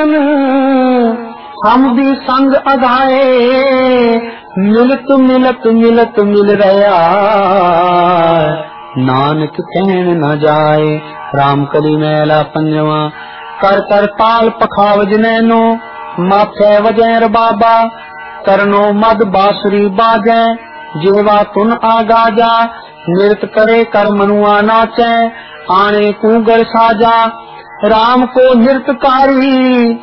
बचन हम भी संग अधाए, मिलत मिलत मिलत मिल रहा, नानक कहन न जाए। राम कली मैला पंजवा। कर कर ताल पखावज नैनो, माथे वजैर बाबा, करनो मद बासुरी बाजै, जेवा तुन आगाजा, नृत करे कर मनुआ नाचै, आने कूगर साजा। राम को नृतकारी